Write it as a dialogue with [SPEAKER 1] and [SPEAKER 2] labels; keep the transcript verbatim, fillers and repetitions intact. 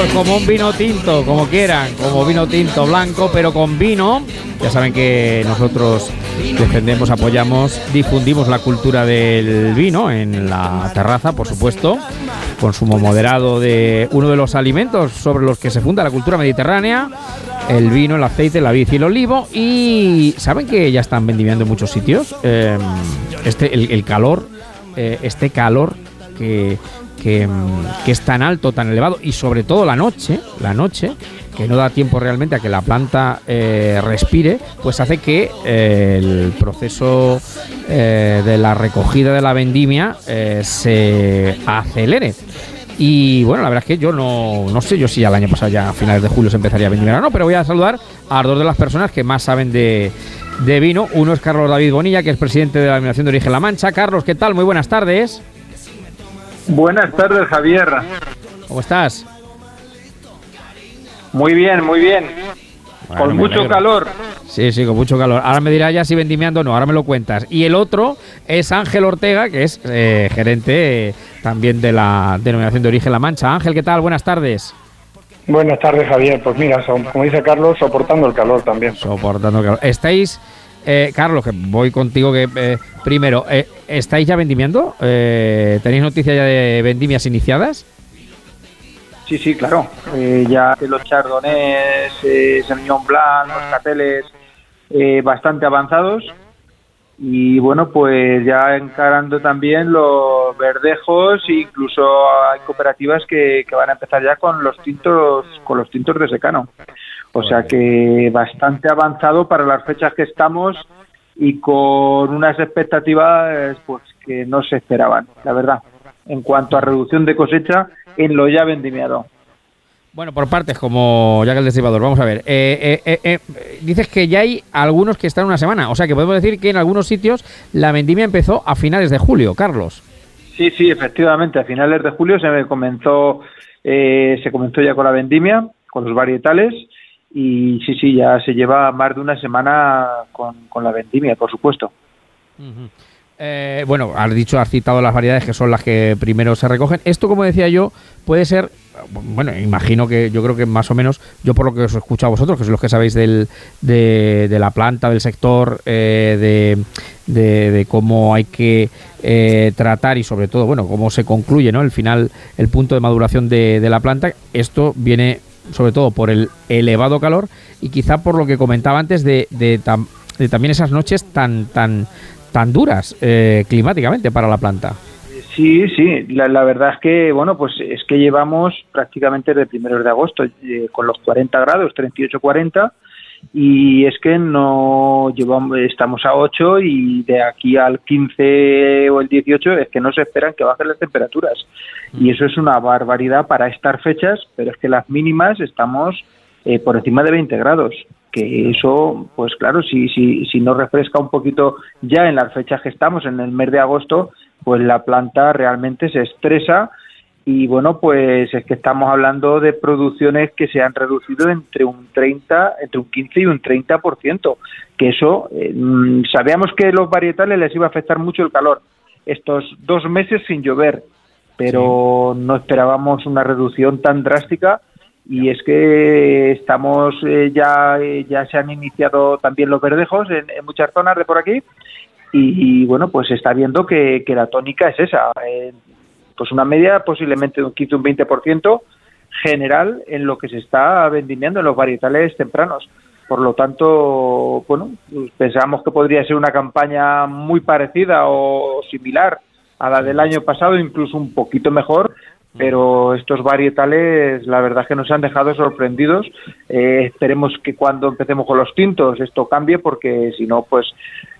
[SPEAKER 1] pues como un vino tinto, como quieran, como vino tinto blanco, pero con vino. Ya saben que nosotros defendemos, apoyamos, difundimos la cultura del vino en la terraza, por supuesto. Consumo moderado de uno de los alimentos sobre los que se funda la cultura mediterránea, el vino, el aceite, la vid y el olivo. Y saben que ya están vendimiando en muchos sitios. Eh, este, el, el calor, eh, este calor que, que, que es tan alto, tan elevado, y sobre todo la noche, la noche, que no da tiempo realmente a que la planta eh, respire, pues hace que eh, el proceso eh, de la recogida de la vendimia eh, se acelere. Y bueno, la verdad es que yo no, no sé yo si al año pasado ya a finales de julio se empezaría a vendimiar o no, pero voy a saludar a dos de las personas que más saben de, de vino. Uno es Carlos David Bonilla, que es presidente de la Denominación de Origen La Mancha. Carlos, ¿qué tal? Muy buenas tardes.
[SPEAKER 2] Buenas tardes, Javier.
[SPEAKER 1] ¿Cómo estás?
[SPEAKER 2] Muy bien, muy bien. Bueno, con mucho calor.
[SPEAKER 1] Sí, sí, con mucho calor. Ahora me dirá ya si vendimiando o no, ahora me lo cuentas. Y el otro es Ángel Ortega, que es eh, gerente eh, también de la Denominación de Origen La Mancha. Ángel, ¿qué tal? Buenas tardes.
[SPEAKER 3] Buenas tardes, Javier. Pues mira, so, como dice Carlos, soportando el calor también.
[SPEAKER 1] Soportando el calor. ¿Estáis, eh, Carlos, que voy contigo, que eh, primero, eh, ¿estáis ya vendimiando? Eh, ¿Tenéis noticias ya de vendimias iniciadas?
[SPEAKER 2] Sí, sí, claro. Eh, ya los chardonnays, eh, Sauvignon Blanc, los cateles eh, bastante avanzados. Y bueno, pues ya encarando también los verdejos, e incluso hay cooperativas que, que van a empezar ya con los tintos, con los tintos de secano. O sea que bastante avanzado para las fechas que estamos y con unas expectativas pues que no se esperaban, la verdad, en cuanto a reducción de cosecha en lo ya vendimiado.
[SPEAKER 1] Bueno, por partes, como Jack el Destripador. Vamos a ver. Eh, eh, eh, eh, dices que ya hay algunos que están una semana. O sea, que podemos decir que en algunos sitios la vendimia empezó a finales de julio, Carlos.
[SPEAKER 2] Sí, sí, efectivamente. A finales de julio se comenzó, eh, se comenzó ya con la vendimia, con los varietales. Y sí, sí, ya se lleva más de una semana con, con la vendimia, por supuesto.
[SPEAKER 1] Uh-huh. Eh, bueno, has dicho, has citado las variedades que son las que primero se recogen. Esto, como decía yo, puede ser, bueno, imagino que yo creo que más o menos, yo por lo que os he escuchado a vosotros, que sois los que sabéis del, de, de la planta, del sector, eh, de, de, de cómo hay que eh, tratar y sobre todo, bueno, cómo se concluye, ¿no? El final, el punto de maduración de, de la planta. Esto viene sobre todo por el elevado calor y quizá por lo que comentaba antes de, de, tam, de también esas noches tan tan tan duras eh, climáticamente para la planta.
[SPEAKER 2] Sí, sí, la, la verdad es que, bueno, pues es que llevamos prácticamente desde primeros de agosto eh, con los cuarenta grados, treinta y ocho, cuarenta, y es que no llevamos, estamos a ocho y de aquí al quince o el dieciocho es que no se esperan que bajen las temperaturas. Mm. Y eso es una barbaridad para estas fechas, pero es que las mínimas estamos eh, por encima de veinte grados. Que eso, pues claro, si, si, si no refresca un poquito ya en las fechas que estamos, en el mes de agosto, pues la planta realmente se estresa y bueno, pues es que estamos hablando de producciones que se han reducido entre un treinta, entre un quince y un treinta por ciento, que eso, eh, sabíamos que los varietales les iba a afectar mucho el calor, estos dos meses sin llover, pero sí, no esperábamos una reducción tan drástica. Y es que estamos eh, ya eh, ya se han iniciado también los verdejos en, en muchas zonas de por aquí y, y bueno, pues se está viendo que, que la tónica es esa, eh, pues una media posiblemente de un quince o un veinte por ciento general en lo que se está vendimiando en los varietales tempranos. Por lo tanto, bueno, pues pensamos que podría ser una campaña muy parecida o similar a la del año pasado, incluso un poquito mejor, pero estos varietales la verdad es que nos han dejado sorprendidos. Eh, esperemos que cuando empecemos con los tintos esto cambie, porque si no, pues